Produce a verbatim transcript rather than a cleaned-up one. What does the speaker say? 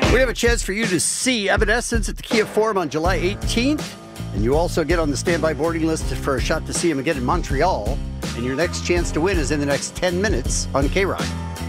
We have a chance for you to see Evanescence at the Kia Forum on July eighteenth. And you also get on the standby boarding list for a shot to see him again in Montreal. And your next chance to win is in the next ten minutes on K-Rock.